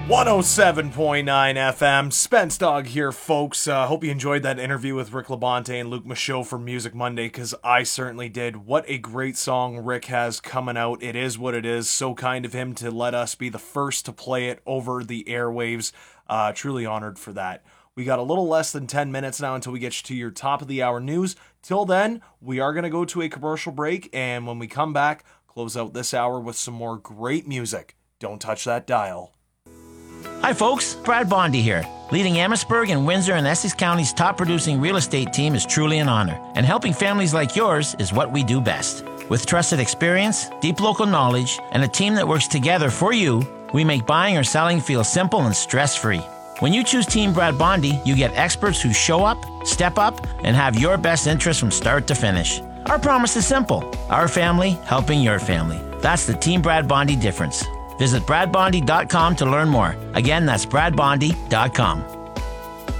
107.9 FM. Spence Dog here, folks. Hope you enjoyed that interview with Rick Labonte and Luke Michaud for Music Monday, because I certainly did. What a great song Rick has coming out. It is what it is. So kind of him to let us be the first to play it over the airwaves. Truly honored for that. We got a little less than 10 minutes now until we get to your top of the hour news. Till then, we are going to go to a commercial break, and when we come back, close out this hour with some more great music. Don't touch that dial. Hi folks, Brad Bondy here. Leading Amherstburg and Windsor and Essex County's top producing real estate team is truly an honor, and helping families like yours is what we do best. With trusted experience, deep local knowledge, and a team that works together for you, we make buying or selling feel simple and stress-free. When you choose Team Brad Bondy, you get experts who show up, step up, and have your best interests from start to finish. Our promise is simple: our family helping your family. That's the Team Brad Bondy difference. Visit bradbondy.com to learn more. Again, that's bradbondy.com.